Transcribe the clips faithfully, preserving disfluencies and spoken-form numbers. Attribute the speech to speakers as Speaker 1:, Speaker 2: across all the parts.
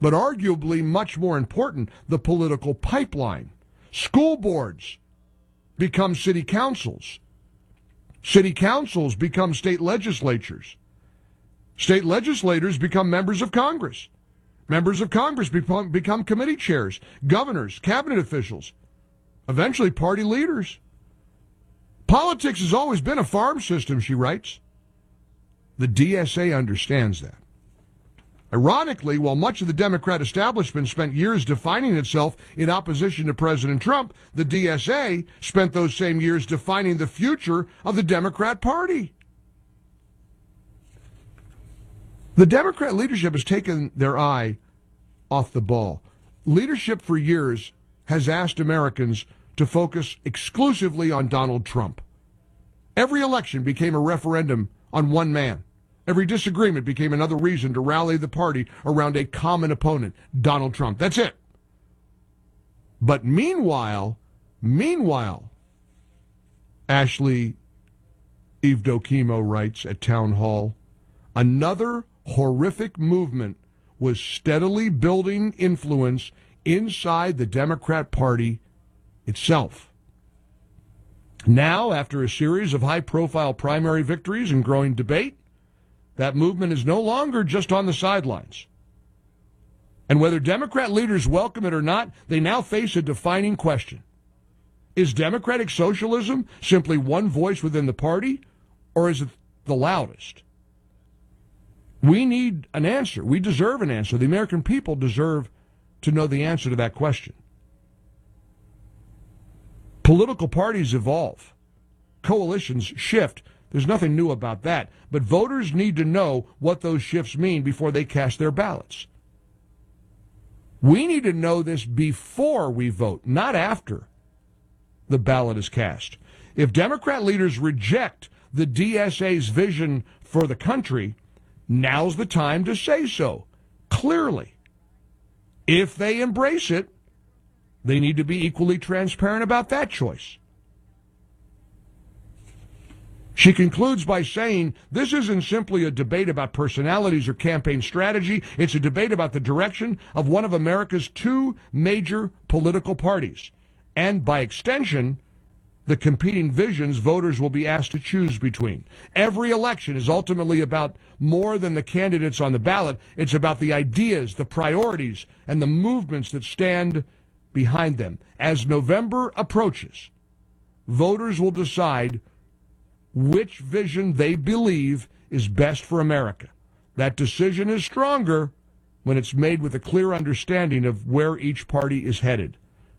Speaker 1: but arguably much more important, the political pipeline. School boards become city councils. City councils become state legislatures. State legislators become members of Congress. Members of Congress become, become committee chairs, governors, cabinet officials, eventually party leaders. Politics has always been a farm system, she writes. The D S A understands that. Ironically, while much of the Democrat establishment spent years defining itself in opposition to President Trump, the D S A spent those same years defining the future of the Democrat Party. The Democrat leadership has taken their eye off the ball. Leadership for years has asked Americans to focus exclusively on Donald Trump. Every election became a referendum on one man. Every disagreement became another reason to rally the party around a common opponent, Donald Trump. That's it. But meanwhile, meanwhile, Ashley Evdokimo writes at Town Hall, another horrific movement was steadily building influence inside the Democrat Party itself. Now, after a series of high-profile primary victories and growing debate, that movement is no longer just on the sidelines. And whether Democrat leaders welcome it or not, they now face a defining question. Is democratic socialism simply one voice within the party, or is it the loudest? We need an answer. We deserve an answer. The American people deserve to know the answer to that question. Political parties evolve. Coalitions shift. There's nothing new about that. But voters need to know what those shifts mean before they cast their ballots. We need to know this before we vote, not after the ballot is cast. If Democrat leaders reject the D S A's vision for the country, now's the time to say so, clearly. If they embrace it, they need to be equally transparent about that choice. She concludes by saying, this isn't simply a debate about personalities or campaign strategy. It's a debate about the direction of one of America's two major political parties. And by extension, the competing visions voters will be asked to choose between. Every election is ultimately about more than the candidates on the ballot. It's about the ideas, the priorities, and the movements that stand behind them. As November approaches, voters will decide which vision they believe is best for America. That decision is stronger when it's made with a clear understanding of where each party is headed.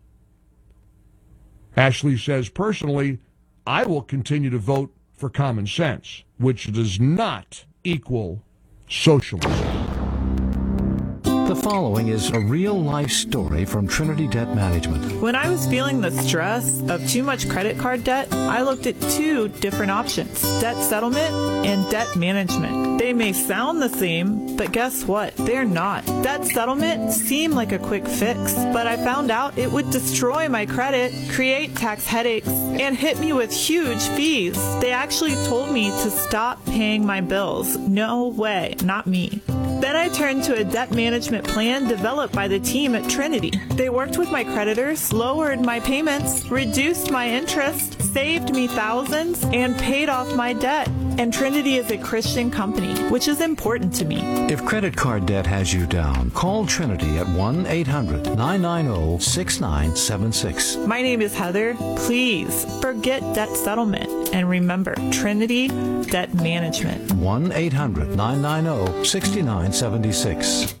Speaker 1: Ashley says, personally, I will continue to vote for common sense, which does not equal socialism.
Speaker 2: The following is a real-life story from Trinity Debt Management.
Speaker 3: When I was feeling the stress of too much credit card debt, I looked at two different options, debt settlement and debt management. They may sound the same, but guess what? They're not. Debt settlement seemed like a quick fix, but I found out it would destroy my credit, create tax headaches, and hit me with huge fees. They actually told me to stop paying my bills. No way, not me. Then I turned to a debt management plan developed by the team at Trinity. They worked with my creditors, lowered my payments, reduced my interest, saved me thousands, and paid off my debt. And Trinity is a Christian company, which is important to me.
Speaker 2: If credit card debt has you down, call Trinity at one eight hundred nine nine zero six nine seven six.
Speaker 3: My name is Heather. Please forget debt settlement and remember Trinity Debt Management.
Speaker 2: one eight hundred nine nine zero six nine seven six.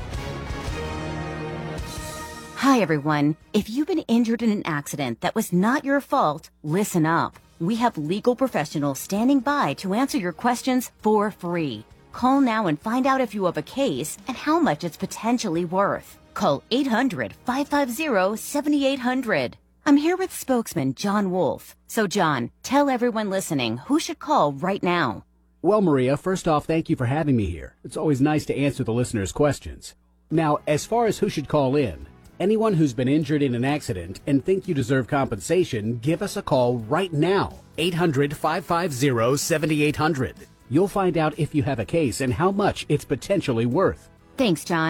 Speaker 4: Hi, everyone. If you've been injured in an accident that was not your fault, listen up. We have legal professionals standing by to answer your questions for free. Call now and find out if you have a case and how much it's potentially worth. Call eight hundred five five zero seven eight zero zero. I'm here with spokesman John Wolf. So, John, tell everyone listening who should call right now.
Speaker 5: Well, Maria, first off, thank you for having me here. It's always nice to answer the listeners' questions. Now, as far as who should call in, anyone who's been injured in an accident and think you deserve compensation, give us a call right now. eight hundred five five zero seven eight zero zero. You'll find out if you have a case and how much it's potentially worth.
Speaker 4: Thanks, John.